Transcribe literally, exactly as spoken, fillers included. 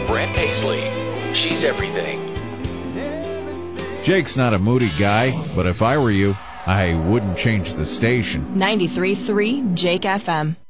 Brent Paisley. She's everything. Jake's not a moody guy, but if I were you, I wouldn't change the station. ninety-three point three Jake F M.